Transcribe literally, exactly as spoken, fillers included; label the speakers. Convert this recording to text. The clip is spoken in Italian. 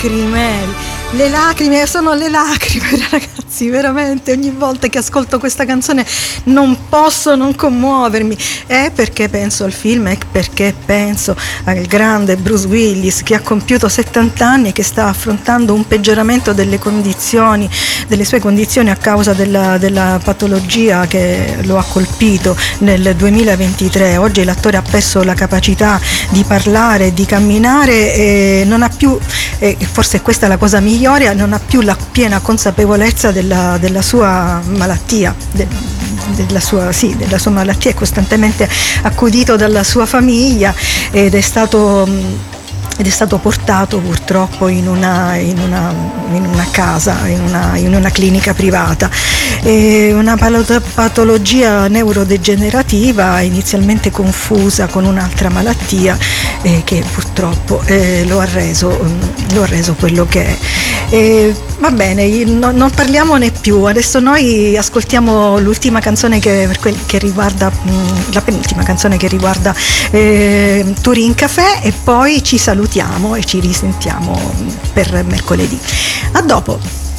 Speaker 1: lacrime, le lacrime, sono le lacrime, ragazzi, veramente ogni volta che ascolto questa canzone non posso non commuovermi. È perché penso al film, è perché penso al grande Bruce Willis, che ha compiuto settanta anni e che sta affrontando un peggioramento delle condizioni, delle sue condizioni a causa della, della patologia che lo ha colpito nel duemilaventitré. Oggi l'attore ha perso la capacità di parlare, di camminare e non ha più, e forse questa è la cosa migliore, non ha più la piena consapevolezza della, della sua malattia, de, della, sua, sì, della sua malattia, è costantemente accudito dalla sua famiglia ed è stato ed è stato portato purtroppo in una, in una, in una casa, in una, in una clinica privata. È una patologia neurodegenerativa inizialmente confusa con un'altra malattia eh, che purtroppo eh, lo ha reso, lo ha reso quello che è. E, va bene, no, non parliamone più, adesso noi ascoltiamo l'ultima canzone che, per quel, che riguarda, la penultima canzone che riguarda eh, Turin Café e poi ci salutiamo e ci risentiamo per mercoledì. A dopo.